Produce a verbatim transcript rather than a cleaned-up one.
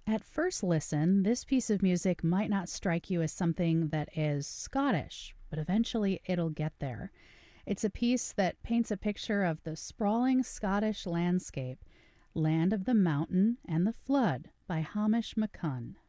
At first listen, this piece of music might not strike you as something that is Scottish, but eventually it'll get there. It's a piece that paints a picture of the sprawling Scottish landscape, Land of the Mountain and the Flood by Hamish MacCunn.